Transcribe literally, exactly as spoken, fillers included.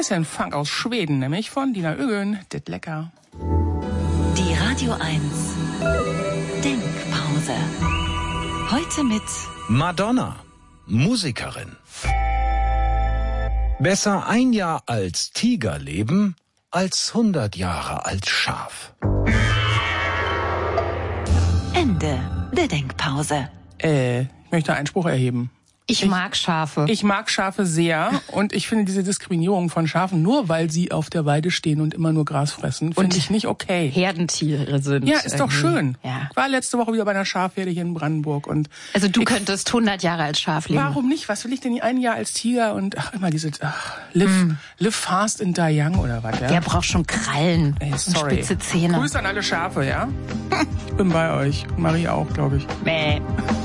Bisschen Funk aus Schweden, nämlich von Dina Ögön, dit lecker. Die Radio eins Denkpause. Heute mit Madonna, Musikerin. Besser ein Jahr als Tiger leben, als hundert Jahre als Schaf. Ende der Denkpause. Äh, ich möchte Einspruch erheben. Ich, ich mag Schafe. Ich mag Schafe sehr und ich finde diese Diskriminierung von Schafen, nur weil sie auf der Weide stehen und immer nur Gras fressen, finde ich nicht okay. Herdentiere sind. Ja, ist doch schön. Ja. Ich war letzte Woche wieder bei einer Schafherde hier in Brandenburg und also du ich, könntest hundert Jahre als Schaf leben. Warum nicht? Was will ich denn ein Jahr als Tiger und ach immer diese ach, live, mm. live fast and die young oder was? Ja? Der braucht schon Krallen Ey, und spitze Zähne. Grüße an alle Schafe, ja? Ich bin bei euch. Marie auch, glaube ich. Mäh.